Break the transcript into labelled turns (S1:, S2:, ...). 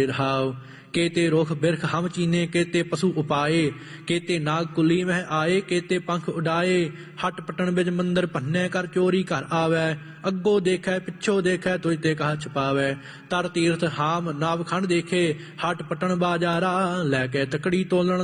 S1: रहाव। केते रुख बिरख हम चीने, केते पशु उपाए, केते नाग कुली मह आए, केते पंख उडाए। हट पटन बिज मंदिर भन्ने, कर चोरी घर आवे। अगो देखै पिछो देखै, तुझ ते कहा छुपावै। तर तीर्थ हाम नाव खंड देखे, हट पटन बाजारा, लैके तकड़ी तोलन